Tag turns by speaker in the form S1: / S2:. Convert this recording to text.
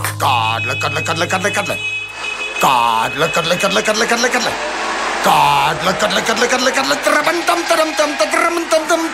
S1: Kadle, kadle, kadle, kadle, kadle. Kadle, kadle, kadle, kadle, kadle, kadle. Kadle, kadle, kadle, kadle, kadle. Trabantam, taram, tam, taram, tam, tam,